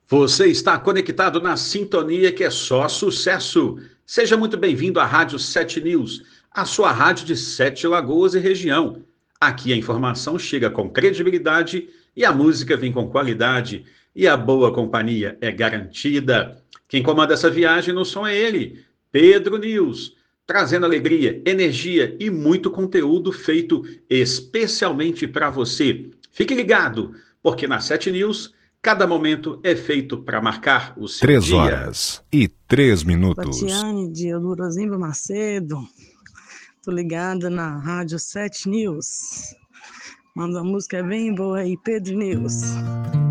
Você está conectado na sintonia que é só sucesso. Seja muito bem-vindo à Rádio 7 News, a sua rádio de Sete Lagoas e região. Aqui a informação chega com credibilidade e a música vem com qualidade e a boa companhia é garantida. Quem comanda essa viagem no som é ele, Pedro News, trazendo alegria, energia e muito conteúdo feito especialmente para você. Fique ligado, porque na 7 News cada momento é feito para marcar o seu 3h03. Tatiane de Elurozimba Macedo. Tô ligada na Rádio 7 News. Manda uma música bem boa aí, Pedro News.